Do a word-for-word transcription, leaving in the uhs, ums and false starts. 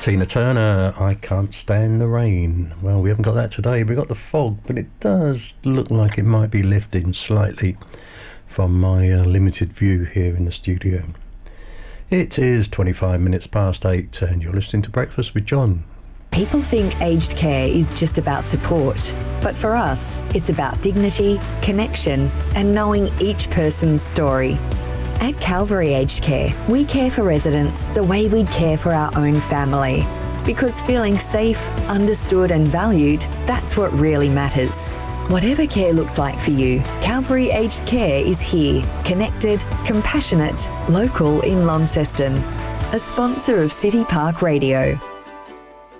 Tina Turner, I Can't Stand the Rain. Well, we haven't got that today. We've got the fog, but it does look like it might be lifting slightly from my uh, limited view here in the studio. It is twenty-five minutes past eight, and you're listening to Breakfast with John. People think aged care is just about support, but for us, it's about dignity, connection, and knowing each person's story. At Calvary Aged Care, we care for residents the way we'd care for our own family. Because feeling safe, understood and valued, that's what really matters. Whatever care looks like for you, Calvary Aged Care is here, connected, compassionate, local in Launceston. A sponsor of City Park Radio.